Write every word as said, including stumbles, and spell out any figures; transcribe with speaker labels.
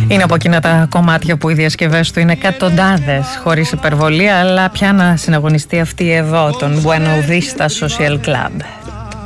Speaker 1: Είναι από εκείνα τα κομμάτια που οι διασκευές του είναι εκατοντάδες, χωρίς υπερβολή, αλλά πια να συναγωνιστεί αυτή εδώ, τον Buena Vista Social Club.